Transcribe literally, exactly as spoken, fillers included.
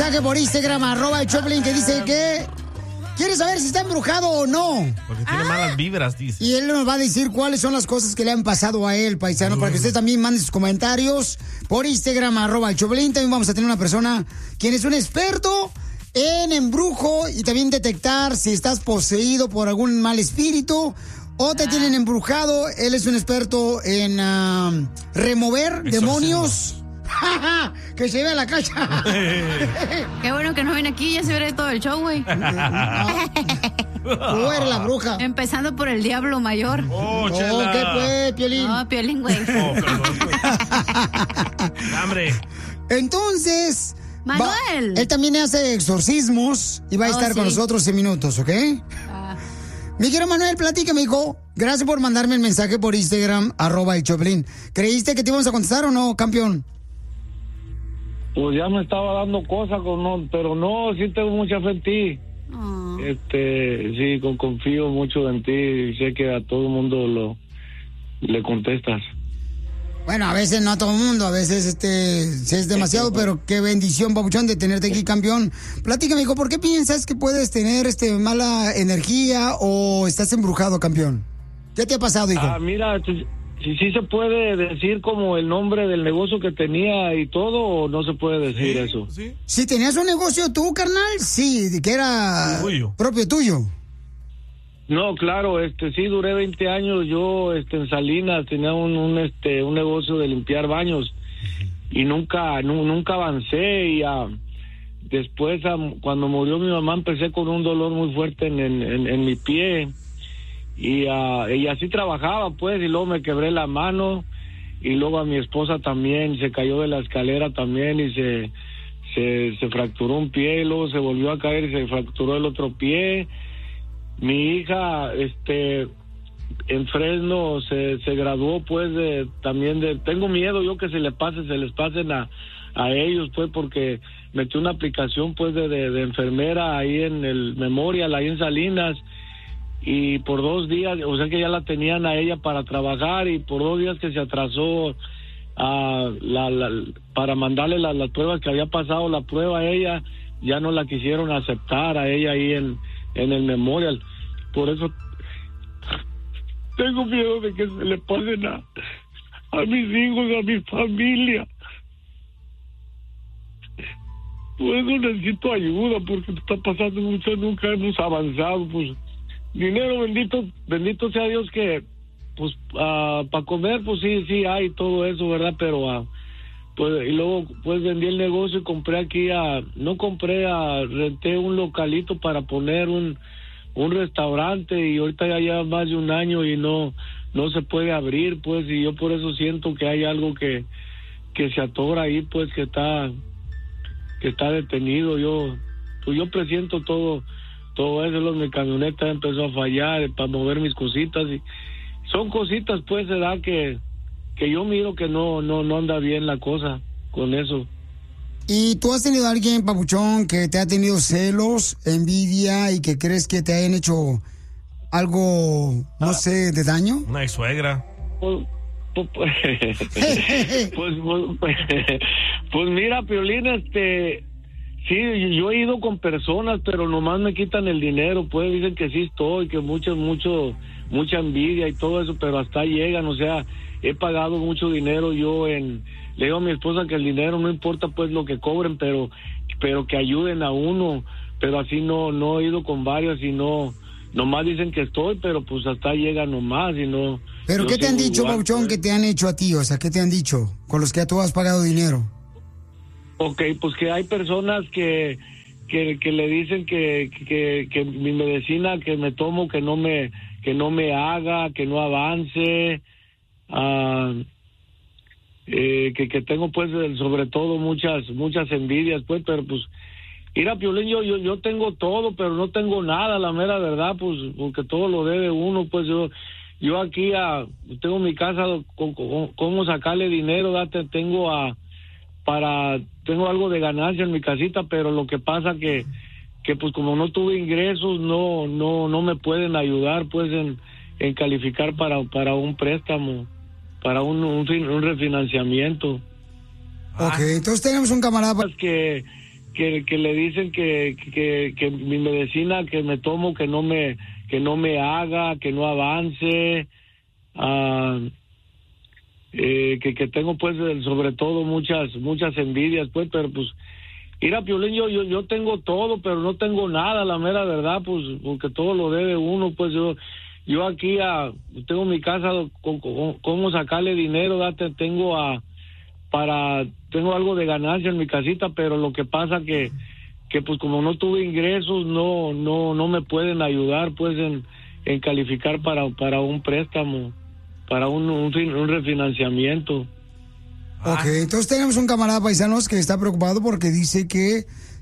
mensaje por Instagram, arroba el Choplin, que dice que quiere saber si está embrujado o no. Porque tiene ah. malas vibras, dice. Y él nos va a decir cuáles son las cosas que le han pasado a él, paisano, uh. para que usted también mande sus comentarios por Instagram, arroba el Choplin. También vamos a tener una persona quien es un experto en embrujo y también detectar si estás poseído por algún mal espíritu o te ah. tienen embrujado. Él es un experto en uh, remover Exorcismo. demonios. Que se vea la cacha. Qué bueno que no viene aquí, ya se verá todo el show, güey. No. Tú eres la bruja. Empezando por el diablo mayor. Oh, chela. ¿Qué fue, Piolín? No, Piolín, güey. Oh, perdón. Hambre. Entonces, Manuel. Va, él también hace exorcismos y va a oh, estar sí. con nosotros en minutos, ¿ok? Ah. Mi querido Manuel, platícame, hijo. Gracias por mandarme el mensaje por Instagram, arroba el Choplin. ¿Creíste que te íbamos a contestar o no, campeón? Pues ya me estaba dando cosas, con no, pero no, sí tengo mucha fe en ti. Oh. Este, sí, con, confío mucho en ti y sé que a todo el mundo lo le contestas. Bueno, a veces no a todo el mundo, a veces este es demasiado, pero qué bendición, papuchón, de tenerte aquí, campeón. Platícame, hijo, ¿por qué piensas que puedes tener este mala energía o estás embrujado, campeón? ¿Qué te ha pasado, hijo? Ah, mira, sí, sí se puede decir como el nombre del negocio que tenía y todo, o no se puede decir ¿Sí? eso. ¿Sí? Si tenías un negocio tú, carnal, sí, que era tuyo. propio tuyo. No, claro, este, sí, duré veinte años yo, este, en Salinas, tenía un, un este, un negocio de limpiar baños y nunca, nu, nunca avancé y uh, después, um, cuando murió mi mamá, empecé con un dolor muy fuerte en, en, en, en mi pie y, uh, y así trabajaba, pues, y luego me quebré la mano y luego a mi esposa también se cayó de la escalera también y se, se, se fracturó un pie y luego se volvió a caer y se fracturó el otro pie. Mi hija, este, en Fresno se, se graduó, pues, de, también de, tengo miedo yo que se le pase, se les pasen a, a ellos, pues, porque metí una aplicación, pues, de, de, de enfermera ahí en el Memorial, ahí en Salinas, y por dos días, o sea que ya la tenían a ella para trabajar, y por dos días que se atrasó a la, la, para mandarle las la pruebas que había pasado, la prueba a ella, ya no la quisieron aceptar a ella ahí en en el Memorial. Por eso tengo miedo de que se le pasen a, a mis hijos, a mi familia. Por eso necesito ayuda, porque está pasando mucho, nunca hemos avanzado. Pues dinero, bendito, bendito sea Dios que, pues, uh, para comer, pues sí, sí hay todo eso, ¿verdad? Pero uh, pues, y luego pues vendí el negocio y compré aquí a, no compré a, renté un localito para poner un, un restaurante y ahorita ya lleva más de un año y no, no se puede abrir, pues, y yo por eso siento que hay algo que, que se atora ahí, pues, que está, que está detenido. Yo, pues yo presiento todo, todo eso, lo, mi camioneta empezó a fallar para mover mis cositas y son cositas, pues, se da que que yo miro que no no no anda bien la cosa con eso. ¿Y tú has tenido a alguien, papuchón, que te ha tenido celos, envidia y que crees que te hayan hecho algo, no ah, sé, de daño? Una ex suegra. Pues, pues, pues, pues, pues mira, Piolín, este, sí, yo he ido con personas, pero nomás me quitan el dinero, pues dicen que sí estoy, que mucho, mucho, mucha envidia y todo eso, pero hasta ahí llegan, o sea, he pagado mucho dinero yo en, le digo a mi esposa que el dinero no importa pues lo que cobren, pero pero que ayuden a uno, pero así no no he ido con varios y no, nomás dicen que estoy, pero pues hasta ahí llega nomás y no. ¿Pero qué te han dicho, Pauchón, pues, que te han hecho a ti? O sea, ¿qué te han dicho con los que tú has pagado dinero? Ok, pues que hay personas que que, que le dicen que, que que mi medicina que me tomo que no me que no me haga, que no avance. Uh, eh, que, que tengo pues sobre todo muchas muchas envidias pues, pero pues mira, Piolín, yo, yo yo tengo todo pero no tengo nada, la mera verdad, pues porque todo lo debe uno, pues yo yo aquí a, tengo mi casa con, con, cómo sacarle dinero, date, tengo a para tengo algo de ganancia en mi casita, pero lo que pasa que que pues como no tuve ingresos no no no me pueden ayudar pues en, en calificar para para un préstamo, para un, un, un refinanciamiento. Ok, entonces tenemos un camarada que que, que le dicen que, que, que mi medicina que me tomo que no me que no me haga, que no avance, uh, eh, que, que tengo pues sobre todo muchas muchas envidias pues, pero pues mira, Piolín, yo, yo yo tengo todo, pero no tengo nada, la mera verdad, pues porque todo lo debe uno, pues yo yo aquí a, tengo mi casa, con, con, cómo sacarle dinero, date, tengo a para tengo algo de ganancia en mi casita, pero lo que pasa que que pues como no tuve ingresos, no no no me pueden ayudar pues en, en calificar para para un préstamo, para un un, un refinanciamiento. Ok, entonces tenemos un camarada paisanos que está preocupado porque dice que